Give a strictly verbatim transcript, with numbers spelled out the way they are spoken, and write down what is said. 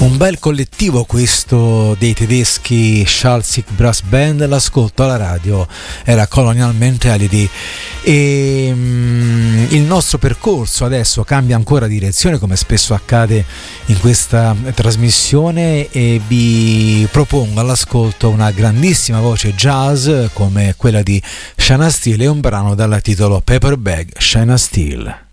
Un bel collettivo questo dei tedeschi Schalzig Brass Band. L'ascolto alla radio era Colonial Mentality e mm, il nostro percorso adesso cambia ancora direzione, come spesso accade in questa trasmissione, e vi propongo all'ascolto una grandissima voce jazz come quella di Shaina Steele e un brano dal titolo Paper Bag, Shaina Steele.